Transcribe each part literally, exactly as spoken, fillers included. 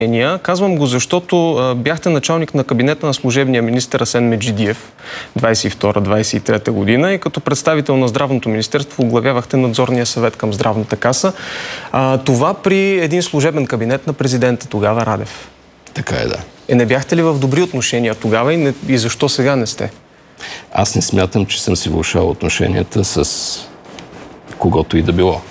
Казвам го, защото а, бяхте началник на кабинета на служебния министър Асен Меджидиев двайсет и втора двайсет и трета година и като представител на Здравното министерство оглавявахте надзорния съвет към Здравната каса. А, това при един служебен кабинет на президента тогава Радев. Така е, да. Е, не бяхте ли в добри отношения тогава и, не, и защо сега не сте? Аз не смятам, че съм си влошал отношенията с когото и да било.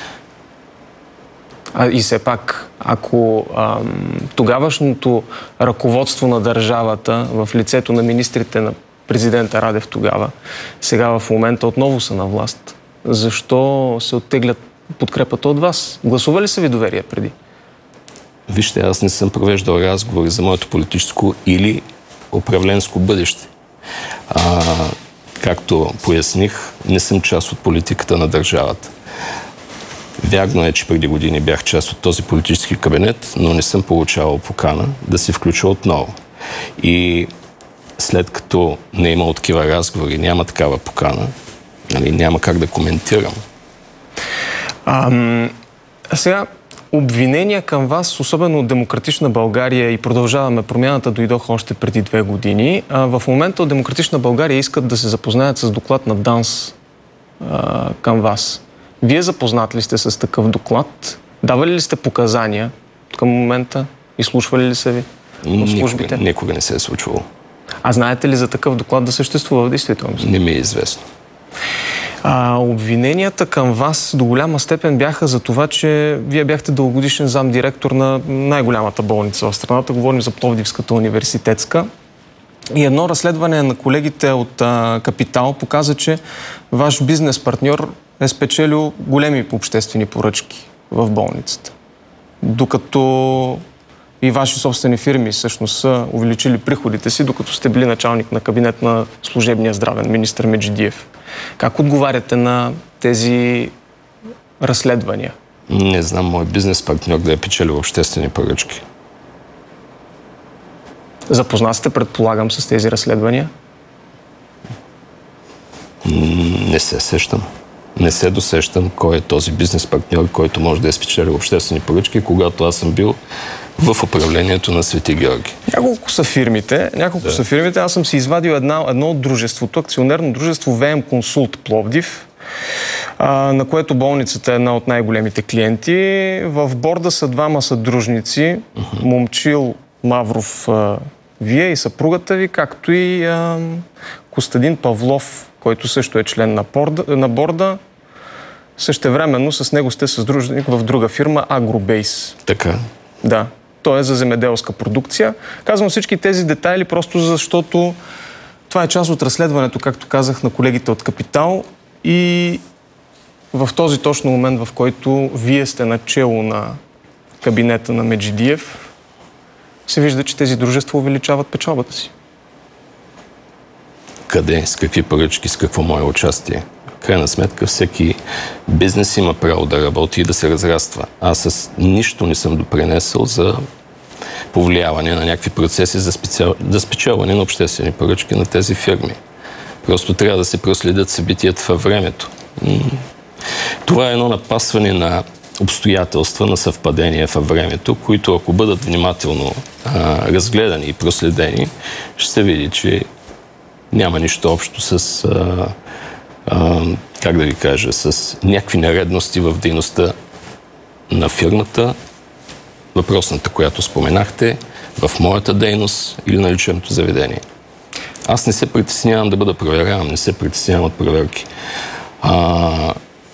А, и все пак, ако ам, тогавашното ръководство на държавата в лицето на министрите на президента Радев тогава, сега в момента отново са на власт, защо се оттеглят подкрепата от вас? Гласували са ви доверие преди? Вижте, аз не съм провеждал разговори за моето политическо или управленско бъдеще. А, както поясних, не съм част от политиката на държавата. Вярно е, че преди години бях част от този политически кабинет, но не съм получавал покана да се включа отново. И след като не е имало такива разговори, няма такава покана, нали, няма как да коментирам. А, а сега, обвинения към вас, особено от Демократична България и Продължаваме промяната, дойдоха още преди две години. А в момента от Демократична България искат да се запознаят с доклад на ДАНС а, към вас. Вие запознат ли сте с такъв доклад? Давали ли сте показания към момента? Изслушвали ли са ви от службите? Никога, никога не се е случвало. А знаете ли за такъв доклад да съществува в действителност? Не ми е известно. А, обвиненията към вас до голяма степен бяха за това, че вие бяхте дългогодишен замдиректор на най-голямата болница в страната. Говорим за Пловдивската университетска. И едно разследване на колегите от а, Капитал показа, че ваш бизнес партньор е спечелил големи обществени поръчки в болницата. Докато и ваши собствени фирми всъщност са увеличили приходите си, докато сте били началник на кабинет на служебния здравен министър Меджидиев. Как отговаряте на тези разследвания? Не знам мой бизнес партньор да е печелил обществени поръчки. Запознат сте, предполагам, с тези разследвания? Не се сещам. Не се досещам кой е този бизнес партньор, който може да е спечелил обществени поръчки, когато аз съм бил в управлението на Свети Георги. Няколко са фирмите. Няколко да. са фирмите. Аз съм си извадил една, едно от дружеството, акционерно дружество ВМ Консулт Пловдив, а, на което болницата е една от най-големите клиенти. В борда са двама съдружници, uh-huh. Момчил Мавров, а, вие и съпругата ви, както и а, Костадин Павлов, който също е член на борда. На борда. Същевременно с него сте съдружник в друга фирма Агробейс. Така. Да. То е за земеделска продукция. Казвам всички тези детайли просто защото това е част от разследването, както казах, на колегите от Капитал и в този точно момент, в който вие сте начело на кабинета на Меджидиев, се вижда, че тези дружества увеличават печалбата си. Къде? С какви поръчки? С какво мое участие? Крайна сметка, всеки бизнес има право да работи и да се разраства. Аз с нищо не съм допринесъл за повлияване на някакви процеси за, специал... за спечелване на обществени поръчки на тези фирми. Просто трябва да се проследят събитията във времето. Това е едно напасване на обстоятелства, на съвпадения във времето, които ако бъдат внимателно а, разгледани и проследени, ще се види, че няма нищо общо с... А, Uh, как да ви кажа, с някакви нередности в дейността на фирмата, въпросната, която споменахте, в моята дейност или на лечебното заведение. Аз не се притеснявам да бъда проверяван, не се притеснявам от проверки. Uh,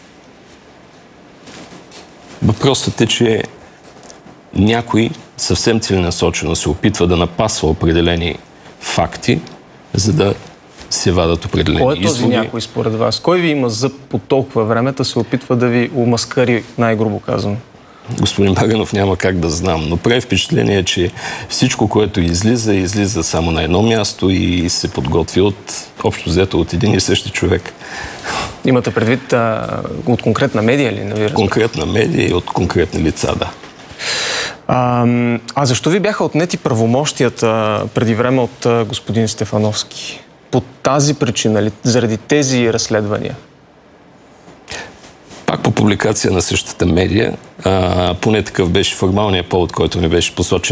въпросът е, че някой съвсем целенасочено се опитва да напасва определени факти, за да се вадат определени изводи. Кой е този изводи. някой според вас? Кой ви има зъб по толкова време, да се опитва да ви омаскари, най-грубо казано? Господин Баганов, няма как да знам, но прави впечатление, че всичко, което излиза, излиза само на едно място и се подготви от общо взето от един и същи човек. Имате предвид а, от конкретна медия ли? Не конкретна медия и от конкретни лица, да. А, а защо ви бяха отнети правомощията преди време от а, господин Стефановски? По тази причина ли? Заради тези разследвания? Пак по публикация на същата медия, а, поне такъв беше формалният повод, който ми беше посочен